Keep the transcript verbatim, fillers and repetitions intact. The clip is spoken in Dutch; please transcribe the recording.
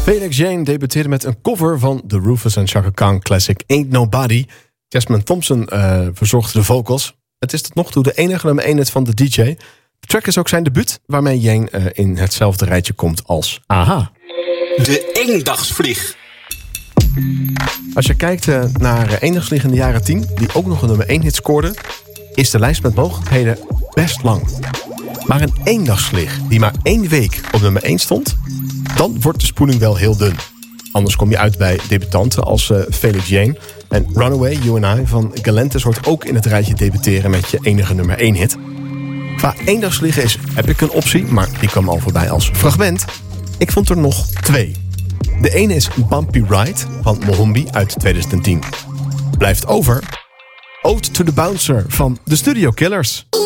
Felix Jaehn debuteerde met een cover van The Rufus and Chaka Khan classic Ain't Nobody. Jasmine Thompson uh, verzorgde de vocals. Het is tot nog toe de enige nummer één hit van de D J. De track is ook zijn debuut, waarmee Jaehn uh, in hetzelfde rijtje komt als A-ha. De eendagsvlieg. Als je kijkt uh, naar uh, eendagsvlieg in de jaren tien, die ook nog een nummer één hit scoorde, is de lijst met mogelijkheden best lang. Maar een eendagsvlieg die maar één week op nummer één stond, dan wordt de spoeling wel heel dun. Anders kom je uit bij debutanten als uh, Felix Jaehn. En Runaway, You and I van Galantis hoort ook in het rijtje debuteren met je enige nummer één hit. Qua eendagsvliegen is Epic een optie, maar die kwam al voorbij als fragment. Ik vond er nog twee. De ene is Bumpy Ride van Mohombi uit twintig tien. Blijft over Ode to the Bouncer van The Studio Killers.